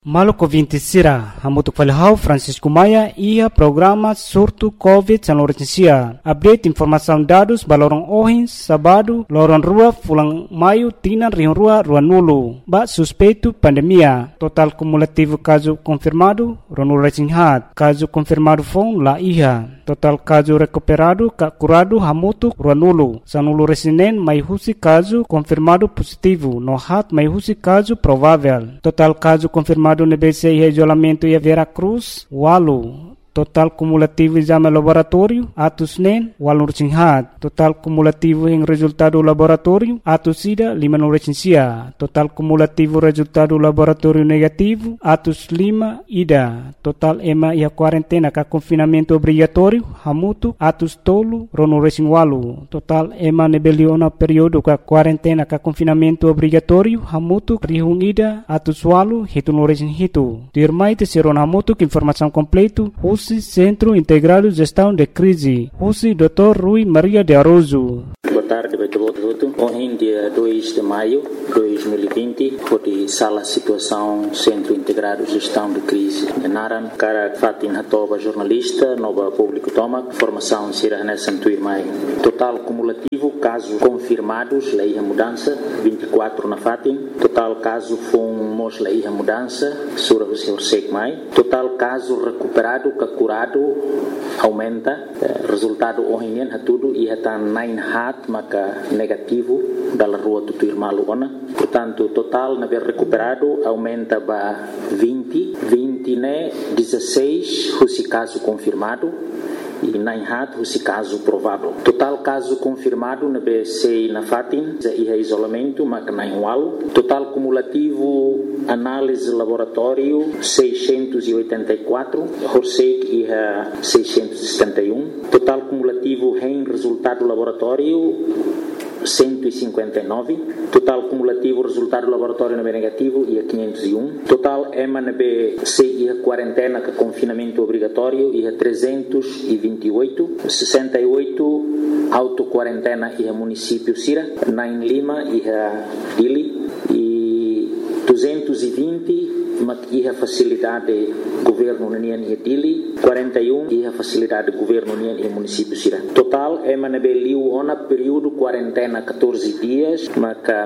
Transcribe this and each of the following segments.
Maluco 20 Sira, Hamutuk Falhau, Francisco Maia, ia programa surto Covid San Lourenço. Update informação dados balorong ohin, sabado, lorong rua, fulang maio, tinan, rion rua, rua nulo. Ba suspeito pandemia. Total cumulativo caso confirmado, Ronul Resinhat. Caso confirmado fon, la iha. Total caso recuperado, curado, Hamutuk, rua nulo. Sanulu Resinen, mai husi caso confirmado positivo. No hat, mai husi caso provável. Total caso confirmado no BC e isolamento e Veracruz, Walu. Total cumulativo exame laboratório, atos NEN, Walu Resinhat. Total cumulativo em resultado laboratório, atos SIDA, 5 no Resinsia. Total cumulativo resultado laboratório negativo, atos 5 IDA. Total EMA e a quarentena com confinamento obrigatório, Hamutu, atos tolo, Rono Resin Walu. Total EMA nebeliona período com quarentena com confinamento obrigatório, Hamutu, Rihung IDA, atos Walu, Hitu no Resin Hitu. Dirmai te seron Hamutu, informação completo, Centro Integrado de Gestão de Crise. Husi Dr. Rui Maria de Aroso. Boa tarde, Beto. Ontem, dia 2 de maio de 2020, foi sala situação Centro Integrado de Gestão de Crise de Naran. Cara Fatin Hatoba, jornalista, nova público toma, formação Sira Nessa Tuirmai. Total cumulativo, casos confirmados, lei a mudança, 24 na Fatin. Total caso fomos lei a mudança, Sura Hussein Mai. Total caso recuperado, curado, aumenta. Resultado ontem é tudo e está 9 hat, maka negativo da rua do Tuirmalu ona. Portanto, total na ver recuperado aumenta para 20 né 16 esse caso confirmado e 9 hat esse caso provável. Total caso confirmado na BC na Fatin e isolamento maka 9 wal. Total cumulativo análise laboratório 684, Horsek e 671. Total cumulativo em resultado laboratório 159. Total cumulativo resultado laboratório na B negativo e 501. Total EMA na BC e quarentena com confinamento obrigatório e 328. 68 auto-quarentena e município Sira, 9 Lima e Dili e 220 e a facilidade governo União e Dili, 41 e a facilidade governo União e município Sira. Total é manabeliu ona período quarentena 14 dias, maca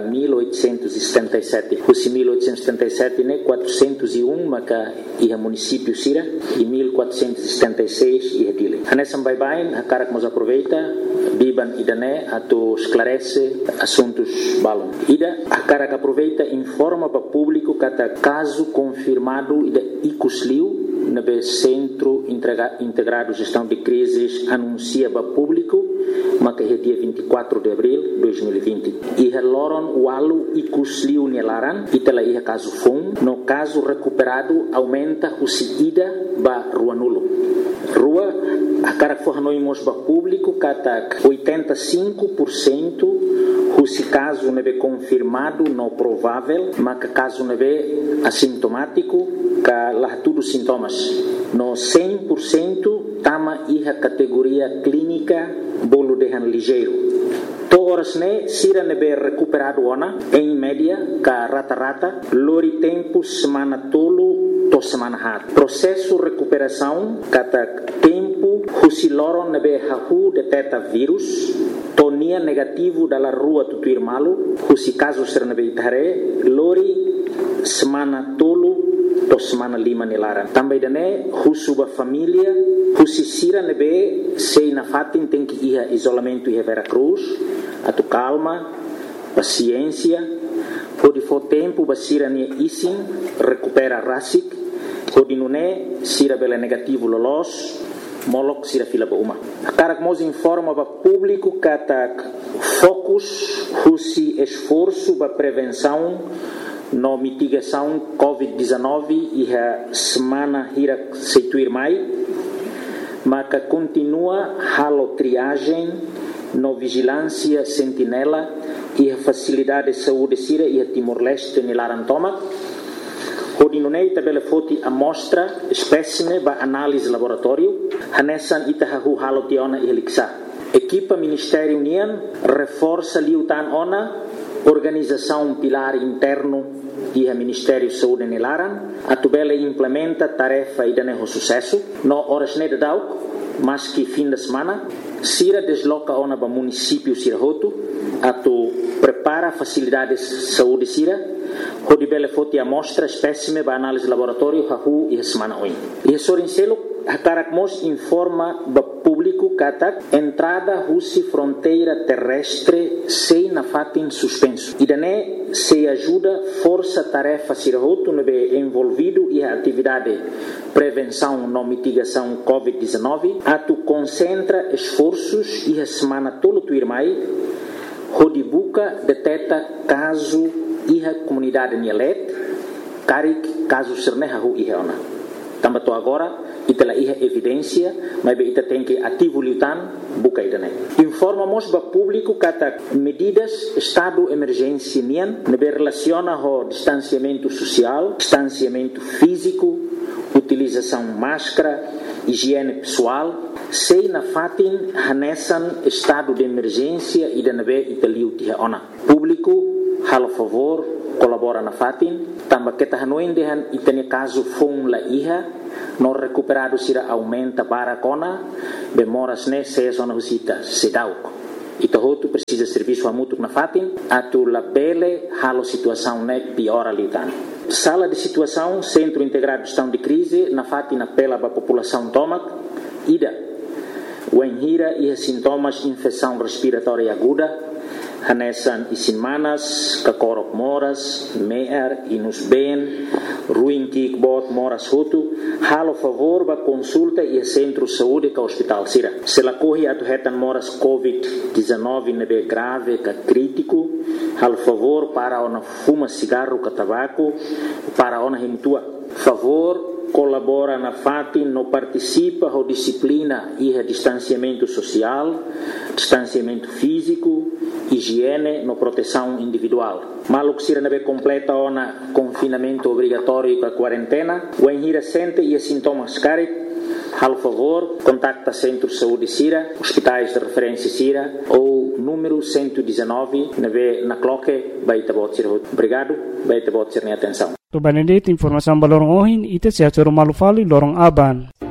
1877. Os 1877 né 401 maca e a município Sira e 1476 e a Dili. Hanessa bye-bye, a cara que nos aproveita, biban idané ato esclarece assuntos balon. Ida a cara que aproveita informa para público cada caso confirmado ida icusliu na Centro Integrado de Gestão de Crises anuncia para público mas que é dia 24 de abril de 2020 e loron walu icusliu nelaran e tela ia caso fom no caso recuperado aumenta o ida ba rua nulo rua a cara que for noimos para público kata 85% esse caso não é confirmado, não provável, mas que caso não é assintomático, que lá tudo sintomas. No 100% tama a categoria clínica bolo de ligeiro. Todas né sira ne be recuperado ona em média ka rata lori tempo semana tolo to semana hat. Processo recuperação kata tempo husiloron ne be hahu detecta vírus tonia negativo dalla rua do Tuirmalu husi caso ser ne be itare lori semana tolo to semana 5 nilaran. Também dane husuba família husi sira ne be sei na fatin tem que ir isolamento e Veracruz atu calma, paciência, pode for tempo basira ni isin recupera rasik, pode nune sira bela negativo lolos, molok sira fila ba uma. Karak mos informa ba público katak focus husi esforço ba prevenção no mitigação COVID-19 e a semana hira seituir mai, maka continua halo triagem no vigilância sentinela e a facilidade de saúde sira e a Timor-Leste nilaran toma. Hodinunei tabela foti amostra espécime ba análise laboratório hanessan itahahu halotiona e heliksa. Equipa Ministério União reforça liutan ona organização pilar interno e o Ministério da Saúde nelaran, a tubela implementa tarefa e dá sucesso, no horas de dauk, mas que fim de semana, Sira desloca ona para município Sirahoto, a tu prepara facilidades de saúde Sira, onde bela foto amostra espécime para análise laboratório hahu e semana oin. E sorincelo a Caracmos informa para público que entrada russi fronteira terrestre sem na fatin suspenso. E daí se ajuda força tarefa Sirahoto no envolvido e a atividade prevenção e mitigação COVID-19, a tu concentra esforços e a semana todo tu irmai, onde buca detecta caso e a comunidade Nielet, carik caso sernehahu e reona. Também agora ita la iha evidência, mas ita tem que ativo lutan buka idane. Informamos para público que medidas estado emergência nian nebe relaciona ho distanciamento social, distanciamento físico, utilização máscara, higiene pessoal, sei na fatin hanesan estado de emergência e nebe ita liuti ona. Público halo favor colabora na fatin, também que tahanoin dehan itane caso fong la iha no recuperado sira aumenta para cona demoras ne se zona visita se dauco e tohoto precisa serviço amutuk na fatin atu la bele halo situação ne piora litan sala de situação centro integrado de gestão de crise na fatin apela para a população tomac ida wenhira e sintomas infecção respiratória aguda hanesan isinmanas, kakorok moras, meer, inus ben, ruim kikbot moras hutu, halo favor ba consulta e centro saúde ka hospital sira. Se la corre atu hetan moras COVID-19 nebe grave ka crítico, halo favor para ona fuma cigarro ka tabaco, para ona himtua. Favor colabora na fatin, no participa ou disciplina e distanciamento social, distanciamento físico, higiene, no proteção individual. Maluk sira nabe completa ona confinamento obrigatório com a quarentena, o enhira sente e sintomas carik, hal favor, contacta Centro de Saúde Sira, hospitais de referência Sira ou número 119 na cloque, baita bot sira. Obrigado, baita bot sira atenção. To Benedict informação balorong ohin ite sia choro malufali lorong aban.